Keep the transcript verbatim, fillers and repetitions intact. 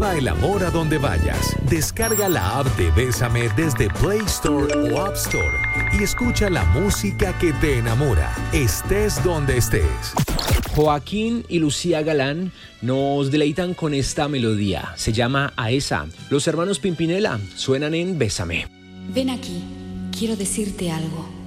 Lleva el amor a donde vayas. Descarga la app de Bésame desde Play Store o App Store y escucha la música que te enamora, estés donde estés. Joaquín y Lucía Galán nos deleitan con esta melodía. Se llama A Esa. Los hermanos Pimpinela suenan en Bésame. Ven aquí, quiero decirte algo.